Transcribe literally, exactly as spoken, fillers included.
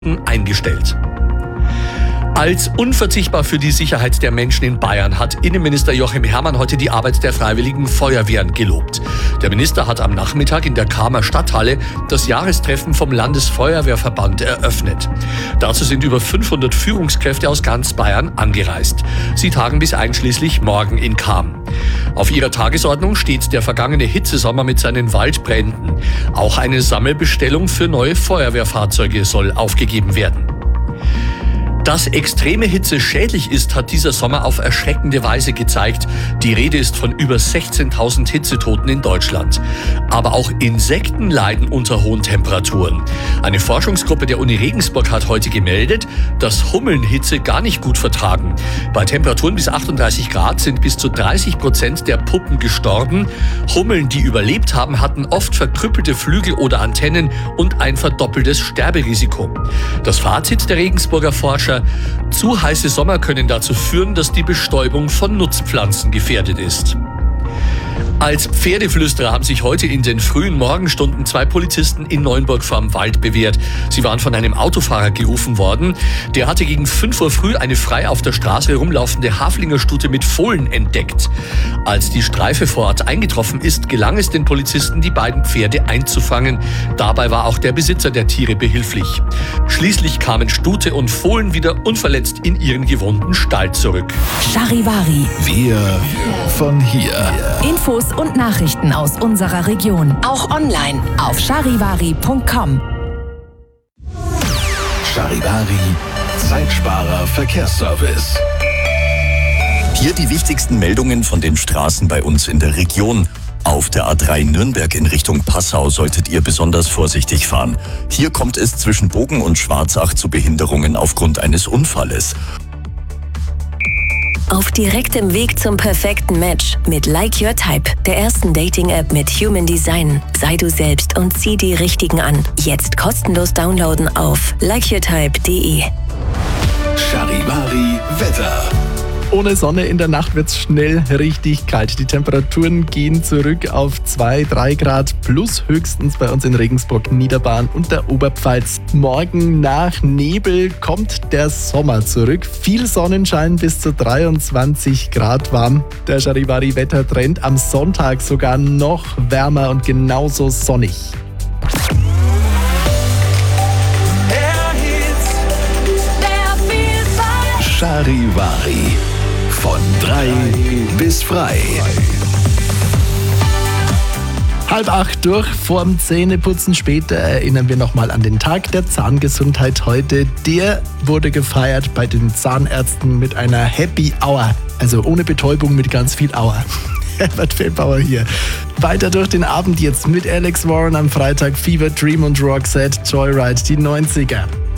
eingestellt. Als unverzichtbar für die Sicherheit der Menschen in Bayern hat Innenminister Joachim Herrmann heute die Arbeit der Freiwilligen Feuerwehren gelobt. Der Minister hat am Nachmittag in der Kamer Stadthalle das Jahrestreffen vom Landesfeuerwehrverband eröffnet. Dazu sind über fünfhundert Führungskräfte aus ganz Bayern angereist. Sie tagen bis einschließlich morgen in Cham. Auf ihrer Tagesordnung steht der vergangene Hitzesommer mit seinen Waldbränden. Auch eine Sammelbestellung für neue Feuerwehrfahrzeuge soll aufgegeben werden. Dass extreme Hitze schädlich ist, hat dieser Sommer auf erschreckende Weise gezeigt. Die Rede ist von über sechzehntausend Hitzetoten in Deutschland. Aber auch Insekten leiden unter hohen Temperaturen. Eine Forschungsgruppe der Uni Regensburg hat heute gemeldet, dass Hummeln Hitze gar nicht gut vertragen. Bei Temperaturen bis achtunddreißig Grad sind bis zu dreißig Prozent der Puppen gestorben. Hummeln, die überlebt haben, hatten oft verkrüppelte Flügel oder Antennen und ein verdoppeltes Sterberisiko. Das Fazit der Regensburger Forscher: Zu heiße Sommer können dazu führen, dass die Bestäubung von Nutzpflanzen gefährdet ist. Als Pferdeflüsterer haben sich heute in den frühen Morgenstunden zwei Polizisten in Neuenburg vorm Wald bewährt. Sie waren von einem Autofahrer gerufen worden. Der hatte gegen fünf Uhr früh eine frei auf der Straße herumlaufende Haflingerstute mit Fohlen entdeckt. Als die Streife vor Ort eingetroffen ist, gelang es den Polizisten, die beiden Pferde einzufangen. Dabei war auch der Besitzer der Tiere behilflich. Schließlich kamen Stute und Fohlen wieder unverletzt in ihren gewohnten Stall zurück. Charivari. Wir von hier. Infos und Nachrichten aus unserer Region. Auch online auf charivari punkt com. Charivari, Zeitsparer Verkehrsservice. Hier die wichtigsten Meldungen von den Straßen bei uns in der Region. Auf der A drei Nürnberg in Richtung Passau solltet ihr besonders vorsichtig fahren. Hier kommt es zwischen Bogen und Schwarzach zu Behinderungen aufgrund eines Unfalles. Auf direktem Weg zum perfekten Match mit Like Your Type, der ersten Dating-App mit Human Design. Sei du selbst und zieh die Richtigen an. Jetzt kostenlos downloaden auf like your type punkt de. Charivari Wetter. Ohne Sonne in der Nacht wird's schnell richtig kalt. Die Temperaturen gehen zurück auf zwei, drei Grad plus höchstens bei uns in Regensburg, Niederbayern und der Oberpfalz. Morgen nach Nebel kommt der Sommer zurück. Viel Sonnenschein, bis zu dreiundzwanzig Grad warm. Der Charivari-Wettertrend am Sonntag sogar noch wärmer und genauso sonnig. Charivari. Von drei bis frei. Halb acht durch, vorm Zähneputzen später erinnern wir nochmal an den Tag der Zahngesundheit heute. Der wurde gefeiert bei den Zahnärzten mit einer Happy Hour, also ohne Betäubung, mit ganz viel Hour. Herbert Fehlbauer hier. Weiter durch den Abend jetzt mit Alex Warren am Freitag, Fever, Dream und Roxette, Joyride, die neunziger.